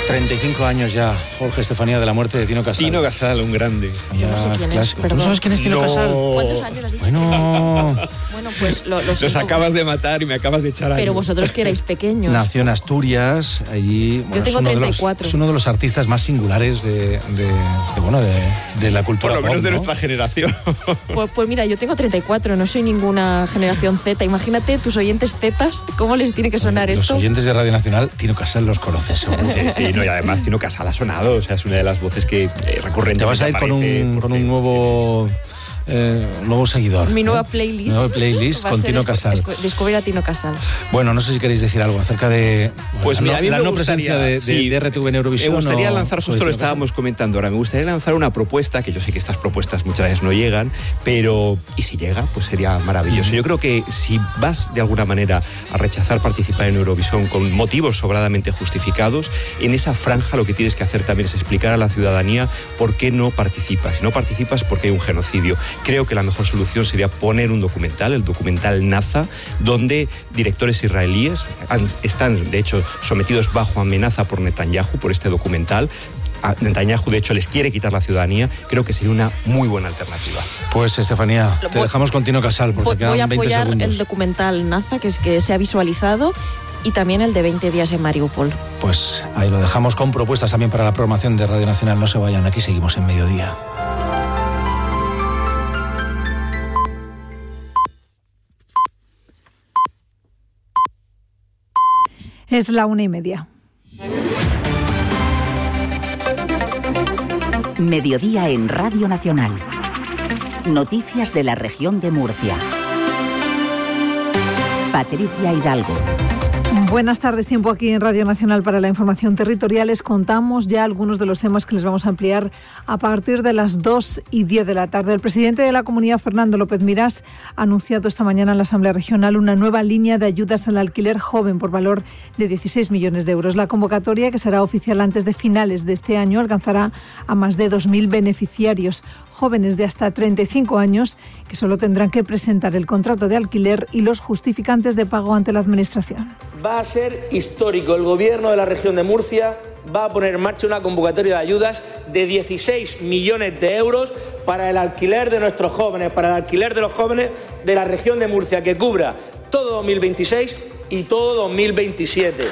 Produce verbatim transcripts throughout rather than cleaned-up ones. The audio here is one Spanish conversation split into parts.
treinta y cinco años ya, Jorge, Estefanía, de la muerte de Tino Casal. Tino Casal, un grande. Yo no sé quién es, perdón. ¿No sabes quién es Tino No. Casal? ¿Cuántos años has dicho? Bueno, Bueno, pues lo, lo Los siento, acabas de matar y me acabas de echar a pero vosotros que erais pequeños. nació en Asturias, allí. Bueno, Yo tengo es uno de treinta y los- cuatro. Es uno de los artistas más singulares de, de, de, bueno, de, de la cultura Por lo menos pop, de ¿no? nuestra generación. Pues, pues mira, yo tengo treinta y cuatro, no soy ninguna generación Z. Imagínate tus oyentes Zetas, ¿cómo les tiene que sonar Los esto? oyentes de Radio Nacional, Tino Casal los conoces, seguro. Sí, sí, no, y además Tino Casal ha sonado, o sea, es una de las voces que eh, recurrentemente Te vas a ir con aparece un, por con un el- nuevo, eh, un nuevo seguidor. Mi nueva ¿eh? playlist. Nueva playlist va a con ser Tino descu- Casal. descu- Descubrir a Tino Casal. Bueno, no sé si queréis decir algo acerca de bueno, Pues la, mira, no, a mí la me no gustaría- presencia de, de, sí, de R T V en Eurovisión. Me gustaría o- lanzar, o justo de lo Tino Casal. estábamos comentando ahora, me gustaría lanzar una propuesta, que yo sé que estas propuestas muchas veces no llegan, pero y si llega, pues sería maravilloso. Yo creo que si vas de alguna manera a rechazar participar en Eurovisión con motivos sobradamente justificados, en esa franja lo que tienes que hacer también es explicar a la ciudadanía por qué no participas. Si no participas porque hay un genocidio. Creo que la mejor solución sería poner un documental, el documental Naza, donde directores israelíes han- están, de hecho, sometidos bajo amenaza por Netanyahu, por este documental. A Netanyahu, de hecho, les quiere quitar la ciudadanía. Creo que sería una muy buena alternativa. Pues, Estefanía, Lo te voy- dejamos con Tino Casal porque Voy quedan voy a veinte apoyar segundos. el documental Naza, que, es, que se ha visualizado, y también el de veinte días en Mariupol. Pues ahí lo dejamos con propuestas también para la programación de Radio Nacional. No se vayan, aquí seguimos en Mediodía. Es la una y media. Mediodía en Radio Nacional. Noticias de la región de Murcia. Patricia Hidalgo. Buenas tardes, tiempo aquí en Radio Nacional para la información territorial. Les contamos ya algunos de los temas que les vamos a ampliar a partir de las dos y diez de la tarde. El presidente de la Comunidad, Fernando López Miras, ha anunciado esta mañana en la Asamblea Regional una nueva línea de ayudas al alquiler joven por valor de dieciséis millones de euros. La convocatoria, que será oficial antes de finales de este año, alcanzará a más de dos mil beneficiarios, jóvenes de hasta treinta y cinco años, que solo tendrán que presentar el contrato de alquiler y los justificantes de pago ante la Administración. Va a ser histórico. El Gobierno de la región de Murcia va a poner en marcha una convocatoria de ayudas de dieciséis millones de euros para el alquiler de nuestros jóvenes, para el alquiler de los jóvenes de la región de Murcia, que cubra todo dos mil veintiséis y todo dos mil veintisiete.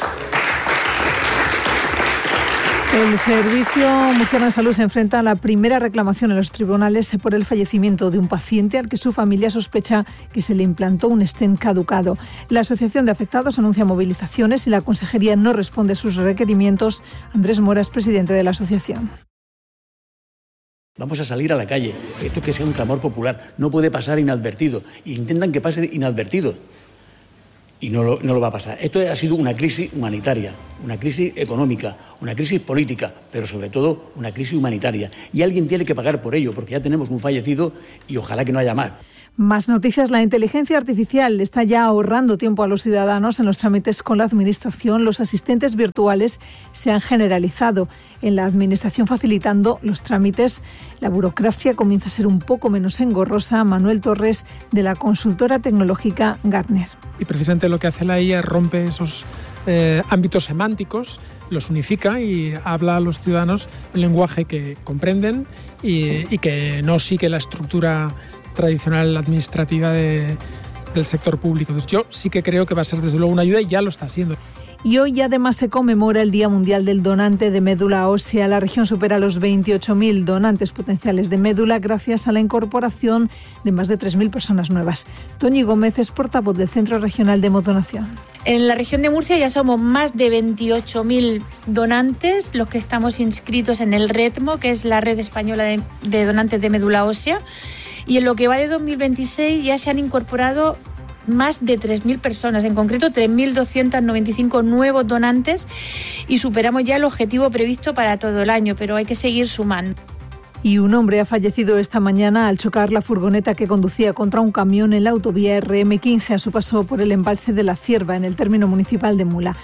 El Servicio Murciano de Salud se enfrenta a la primera reclamación en los tribunales por el fallecimiento de un paciente al que su familia sospecha que se le implantó un stent caducado. La Asociación de Afectados anuncia movilizaciones y la Consejería no responde a sus requerimientos. Andrés Mora es presidente de la asociación. Vamos a salir a la calle. Esto que sea un clamor popular no puede pasar inadvertido. Intentan que pase inadvertido. Y no lo, no lo va a pasar. Esto ha sido una crisis humanitaria, una crisis económica, una crisis política, pero sobre todo una crisis humanitaria. Y alguien tiene que pagar por ello, porque ya tenemos un fallecido y ojalá que no haya más. Más noticias. La inteligencia artificial está ya ahorrando tiempo a los ciudadanos en los trámites con la Administración. Los asistentes virtuales se han generalizado en la Administración, facilitando los trámites. La burocracia comienza a ser un poco menos engorrosa. Manuel Torres, de la consultora tecnológica Gartner. Y precisamente lo que hace la I A es rompe esos eh, ámbitos semánticos, los unifica y habla a los ciudadanos un lenguaje que comprenden y, y que no sigue la estructura tradicional administrativa de, del sector público. Entonces yo sí que creo que va a ser desde luego una ayuda y ya lo está haciendo. Y hoy además se conmemora el Día Mundial del Donante de Médula Ósea. La región supera los veintiocho mil donantes potenciales de médula gracias a la incorporación de más de tres mil personas nuevas. Toñi Gómez es portavoz del Centro Regional de Hemodonación. En la región de Murcia ya somos más de veintiocho mil donantes los que estamos inscritos en el RETMO, que es la Red Española de, de Donantes de Médula Ósea. Y en lo que va de dos mil veintiséis ya se han incorporado más de tres mil personas, en concreto tres mil doscientos noventa y cinco nuevos donantes, y superamos ya el objetivo previsto para todo el año, pero hay que seguir sumando. Y un hombre ha fallecido esta mañana al chocar la furgoneta que conducía contra un camión en la autovía R M quince a su paso por el embalse de la Cierva, en el término municipal de Mula.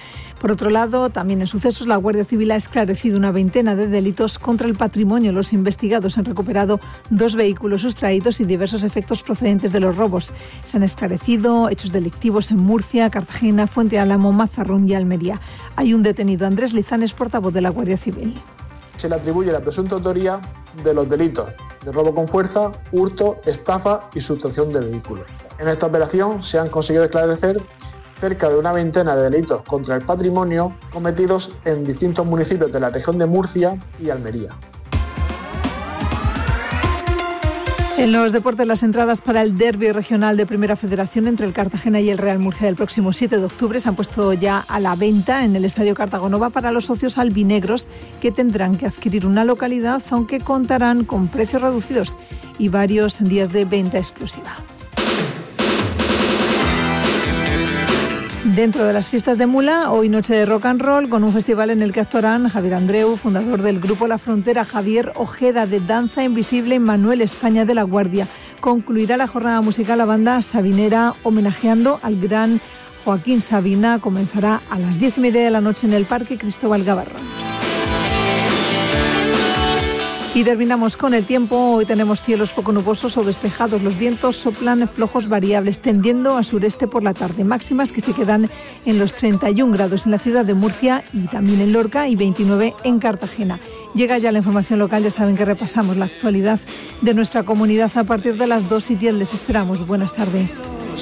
Por otro lado, también en sucesos, la Guardia Civil ha esclarecido una veintena de delitos contra el patrimonio. Los investigados han recuperado dos vehículos sustraídos y diversos efectos procedentes de los robos. Se han esclarecido hechos delictivos en Murcia, Cartagena, Fuente Álamo, Mazarrón y Almería. Hay un detenido, Andrés Lizanes, portavoz de la Guardia Civil. Se le atribuye la presunta autoría de los delitos de robo con fuerza, hurto, estafa y sustracción de vehículos. En esta operación se han conseguido esclarecer cerca de una veintena de delitos contra el patrimonio cometidos en distintos municipios de la región de Murcia y Almería. En los deportes, las entradas para el derbi regional de Primera Federación entre el Cartagena y el Real Murcia del próximo siete de octubre se han puesto ya a la venta en el Estadio Cartagonova para los socios albinegros, que tendrán que adquirir una localidad, aunque contarán con precios reducidos y varios días de venta exclusiva. Dentro de las fiestas de Mula, hoy noche de rock and roll, con un festival en el que actuarán Javier Andreu, fundador del grupo La Frontera, Javier Ojeda de Danza Invisible y Manuel España de La Guardia. Concluirá la jornada musical la banda Sabinera, homenajeando al gran Joaquín Sabina. Comenzará a las diez y media de la noche en el Parque Cristóbal Gavarrón. Y terminamos con el tiempo. Hoy tenemos cielos poco nubosos o despejados. Los vientos soplan flojos variables, tendiendo a sureste por la tarde. Máximas que se quedan en los treinta y un grados en la ciudad de Murcia y también en Lorca, y veintinueve en Cartagena. Llega ya la información local. Ya saben que repasamos la actualidad de nuestra comunidad a partir de las dos y diez. Les esperamos. Buenas tardes.